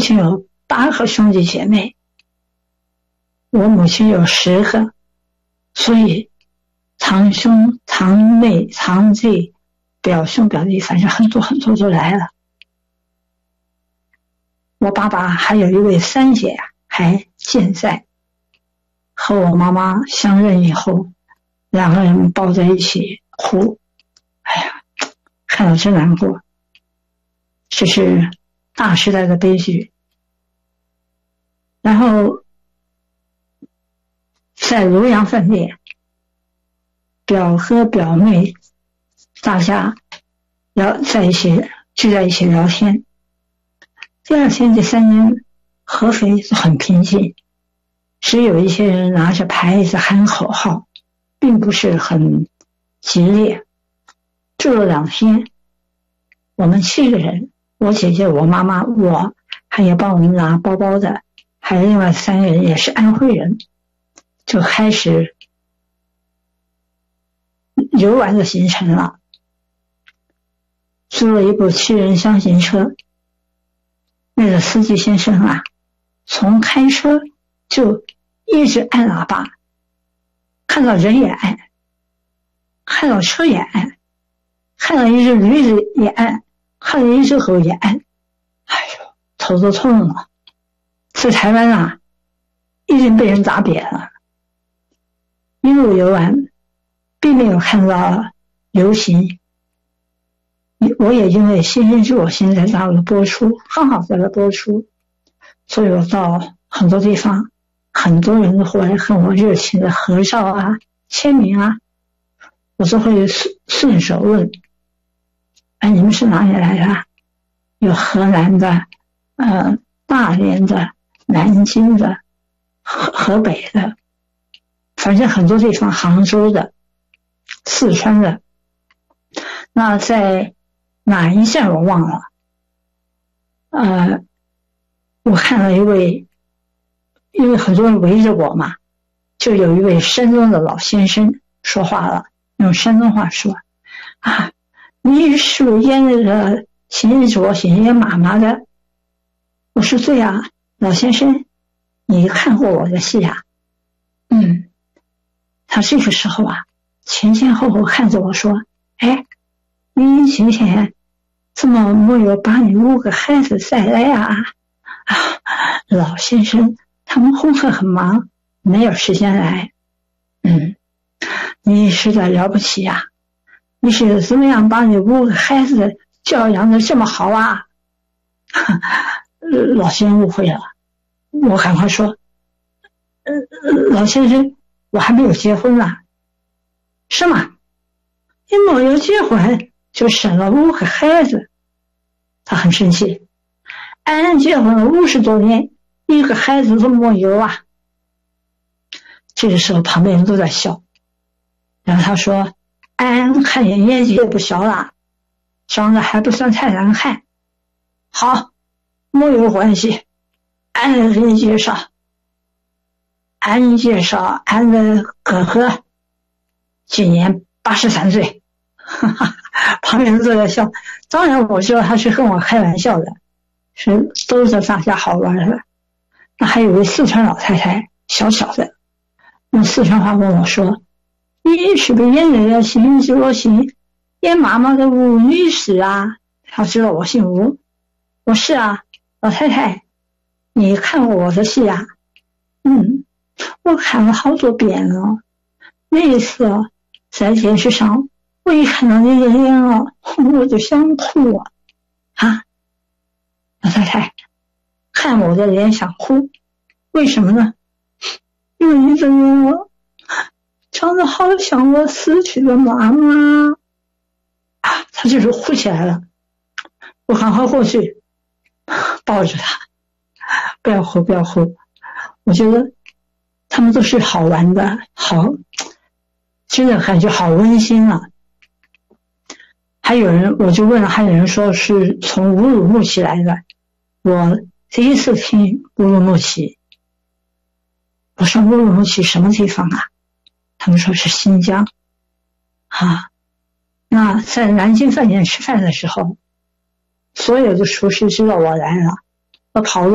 亲有8个兄弟姐妹，我母亲有10个，所以堂兄、堂妹、堂弟、表兄、表弟，反正很多很多都来了。我爸爸还有一位三姐还健在，和我妈妈相认以后，2个人抱在一起哭，哎呀，看到真难过。这是大时代的悲剧。然后在庐阳饭店，表哥表妹大家聚在一起聊天。第2天、第3天，合肥都很平静，只有一些人拿着牌子喊口号，并不是很激烈。住了2天，我们7个人，我姐姐、我妈妈、我，还有帮我们拿包包的，还有另外3个人也是安徽人，就开始游玩的行程了。租了一部7人厢型车，那个司机先生啊，从开车就一直按喇叭，看到人也按，看到车也按，看到一只驴子也按，看到一只狗也按，哎呦，头都痛了。在台湾啊，已经被人打扁了。一路游玩，并没有看到游行。我也因为《星星之火星》在大陆播出，刚好在那播出，所以我到很多地方，很多人会来和我热情的合照啊、签名啊，我都会顺手问：哎，你们是哪里来的？有河南的、大连的、南京的、河北的，反正很多地方，杭州的、四川的。那在哪一站我忘了。我看了因为很多人围着我嘛，就有一位山东的老先生说话了，用山东话说：啊，你是不是演那个《星星之火星》演妈妈的？我说对啊，老先生，你看过我的戏啊？他这个时候啊，前前后后看着我说：哎，你今天怎么没有把你5个孩子带来啊？老先生，他们功课很忙，没有时间来。你实在了不起呀！你是怎么样把你5个孩子教养的这么好啊？老先生误会了，我赶快说：老先生，我还没有结婚呢。是吗？你没有结婚就生了5个孩子。他很生气，俺结婚了50多年，1个孩子都没有啊。这个时候旁边人都在笑，然后他说：俺看你年纪也不小了，长得还不算太难看。好，没有关系，俺来给你介绍。俺介绍俺的哥哥，今年83岁。旁边人都在笑，当然我知道他是跟我开玩笑的，是都是大家好玩的。那还有位四川老太太，小小的，用四川话问我说：你是不是演那个《星星之火星》演妈妈的吴女士啊？他知道我姓吴。我是啊，老太太，你看过我的戏啊？我看了好多遍了。那一次在电视上，我一看到你的脸了，我就想哭啊！老太太，看我的脸想哭，为什么呢？因为你的脸长得好像我死去的妈妈啊！她就是哭起来了，我赶快过去抱着她，不要哭，不要哭。我觉得他们都是好玩的，好，真的感觉好温馨啊。还有人，我就问了，还有人说是从乌鲁木齐来的。我第一次听乌鲁木齐，我说乌鲁木齐什么地方啊？他们说是新疆啊。那在南京饭店吃饭的时候，所有的厨师知道我来了，我跑路